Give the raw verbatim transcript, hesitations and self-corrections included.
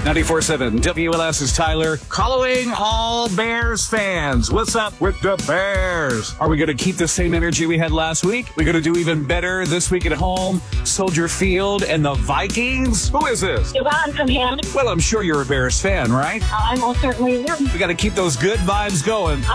ninety-four point seven W L S is Tyler, calling all Bears fans. What's up with the Bears? Are we going to keep the same energy we had last week? We're going to do even better this week at home? Soldier Field and the Vikings? Who is this? Yvonne from Hammond. Well, I'm sure you're a Bears fan, right? I most certainly am. We got to keep those good vibes going.